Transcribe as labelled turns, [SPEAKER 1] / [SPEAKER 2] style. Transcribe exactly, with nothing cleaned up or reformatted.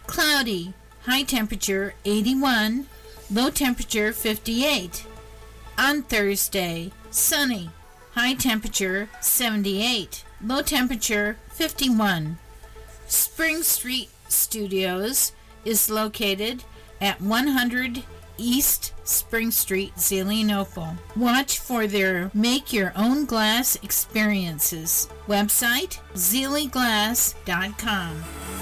[SPEAKER 1] Cloudy, high temperature eighty-one, low temperature fifty-eight. On Thursday, sunny, high temperature seventy-eight, low temperature fifty-one. Spring Street Studios is located at one hundred East Spring Street, Zelienople. Watch for their Make Your Own Glass experiences. Website, zelie glass dot com.